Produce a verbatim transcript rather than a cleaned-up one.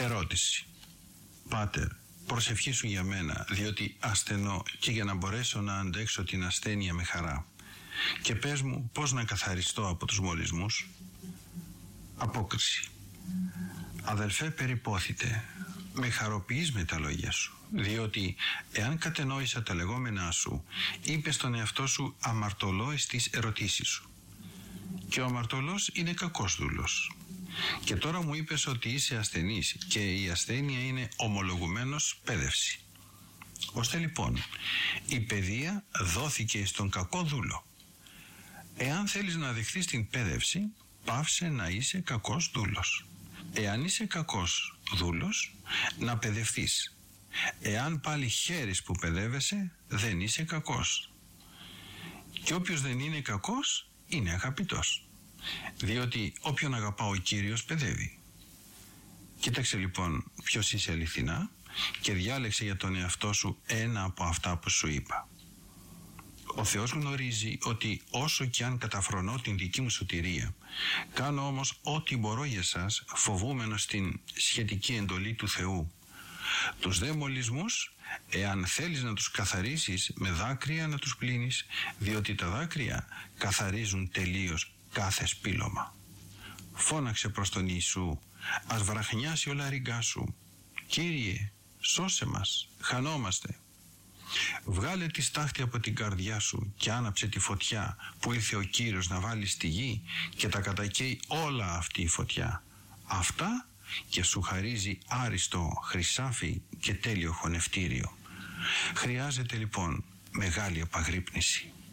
Ερώτηση. Πάτερ, προσευχήσου για μένα, διότι ασθενώ και για να μπορέσω να αντέξω την ασθένεια με χαρά. Και πες μου πώς να καθαριστώ από τους μολυσμούς. Απόκριση. Αδελφέ, περιπόθητε, με χαροποιείς με τα λόγια σου, διότι εάν κατενόησα τα λεγόμενά σου, είπες στον εαυτό σου αμαρτωλό στις ερωτήσεις σου. Και ο αμαρτωλός είναι κακός δούλος. Και τώρα μου είπες ότι είσαι ασθενής και η ασθένεια είναι ομολογουμένως πέδευση. Ώστε λοιπόν η παιδεία δόθηκε στον κακό δούλο. Εάν θέλεις να δεχθείς την πέδευση, πάυσε να είσαι κακός δούλος. Εάν είσαι κακός δούλος, να παιδευτείς. Εάν πάλι χαίρεις που παιδεύεσαι, δεν είσαι κακός. Και όποιος δεν είναι κακός, είναι αγαπητός. Διότι όποιον αγαπά ο Κύριος παιδεύει. Κοίταξε λοιπόν ποιος είσαι αληθινά και διάλεξε για τον εαυτό σου ένα από αυτά που σου είπα. Ο Θεός γνωρίζει ότι όσο και αν καταφρονώ την δική μου σωτηρία, κάνω όμως ό,τι μπορώ για σας, φοβούμενος την σχετική εντολή του Θεού. Τους δε μολυσμούς, εάν θέλεις να τους καθαρίσεις, με δάκρυα να τους πλύνεις, διότι τα δάκρυα καθαρίζουν τελείως κάθε σπήλωμα. Φώναξε προς τον Ιησού, ας βραχνιάσει ο λαριγκάς σου. Κύριε, σώσε μας, χανόμαστε. Βγάλε τη στάχτη από την καρδιά σου και άναψε τη φωτιά που ήρθε ο Κύριος να βάλει στη γη και τα κατακαίει όλα αυτή η φωτιά. Αυτά και σου χαρίζει άριστο χρυσάφι και τέλειο χωνευτήριο. Χρειάζεται λοιπόν μεγάλη επαγρύπνηση.